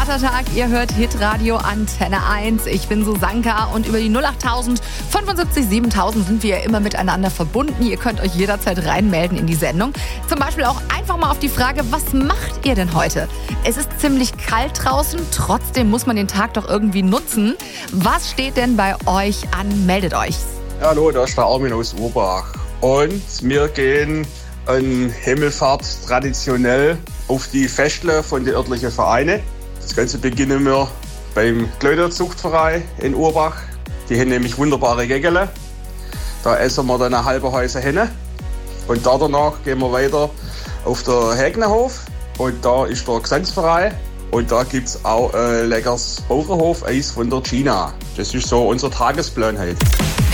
Vatertag, ihr hört Hitradio Antenne 1. Ich bin Susanka und über die 08000 75 7000 sind wir immer miteinander verbunden. Ihr könnt euch jederzeit reinmelden in die Sendung. Zum Beispiel auch einfach mal auf die Frage, was macht ihr denn heute? Es ist ziemlich kalt draußen, trotzdem muss man den Tag doch irgendwie nutzen. Was steht denn bei euch an? Meldet euch. Hallo, da ist der Armin aus Urbach. Und wir gehen an Himmelfahrt traditionell auf die Festle von den örtlichen Vereinen. Das Ganze beginnen wir beim Klöderzuchtverein in Urbach. Die haben nämlich wunderbare Gägele. Da essen wir dann eine halbe Häuser hin. Und danach gehen wir weiter auf den Hägnerhof. Und da ist der Gesangsverein. Und da gibt es auch leckeres Bauernhof-Eis von der Gina. Das ist so unser Tagesplan heute.